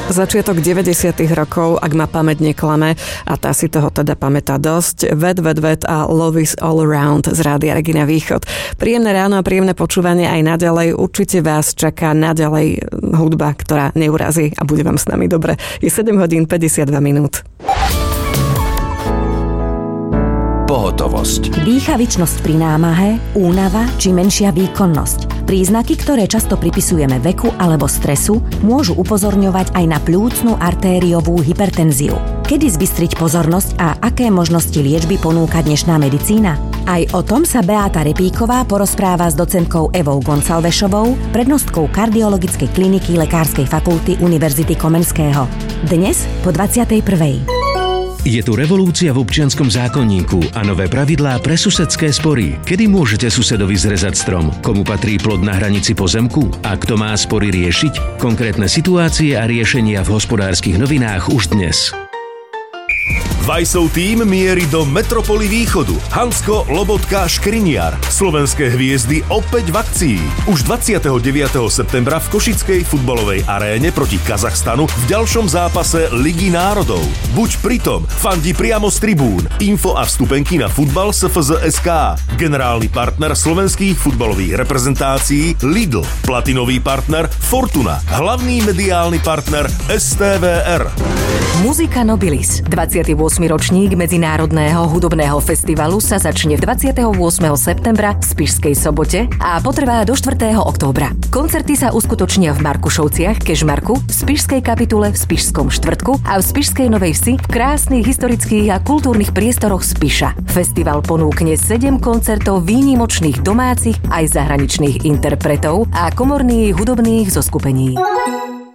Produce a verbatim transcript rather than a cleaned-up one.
Začiatok deväťdesiatych rokov, ak ma pamäť neklame, a tá si toho teda pamätá dosť. Ved, ved, ved a Love is all around z Rádia Regina Východ. Príjemné ráno a príjemné počúvanie aj naďalej. Určite vás čaká naďalej hudba, ktorá neurazí a bude vám s nami dobre. Je sedem hodín päťdesiatdva minút. Pohotovosť. Dýchavičnosť pri námahe, únava či menšia výkonnosť. Príznaky, ktoré často pripisujeme veku alebo stresu, môžu upozorňovať aj na pľúcnu artériovú hypertenziu. Kedy zbystriť pozornosť a aké možnosti liečby ponúka dnešná medicína? Aj o tom sa Beáta Repíková porozpráva s docentkou Evou Gonsalvešovou, prednostkou kardiologickej kliniky Lekárskej fakulty Univerzity Komenského. Dnes po dvadsiatej prvej. Je tu revolúcia v občianskom zákonníku a nové pravidlá pre susedské spory. Kedy môžete susedovi zrezať strom? Komu patrí plod na hranici pozemku? A kto má spory riešiť? Konkrétne situácie a riešenia v Hospodárskych novinách už dnes. Vajsov tím mierí do Metropoly Východu. Hansko, Lobotka, Škriniar. Slovenské hviezdy opäť v akcii. Už dvadsiateho deviateho septembra v Košickej futbalovej aréne proti Kazachstanu v ďalšom zápase Ligy národov. Buď pritom, fandi priamo z tribún. Info a vstupenky na futbal es ef zet bodka es ká. Generálny partner slovenských futbalových reprezentácií Lidl. Platinový partner Fortuna. Hlavný mediálny partner es té vé er. Muzika Nobilis. dvadsiaty ôsmy ročník Medzinárodného hudobného festivalu sa začne dvadsiateho ôsmeho septembra v Spišskej Sobote a potrvá do štvrtého októbra. Koncerty sa uskutočnia v Markušovciach, Kežmarku, v Spišskej kapitule, v Spišskom štvrtku a v Spišskej Novej Vsi v krásnych historických a kultúrnych priestoroch Spiša. Festival ponúkne sedem koncertov výnimočných domácich aj zahraničných interpretov a komorných hudobných zoskupení.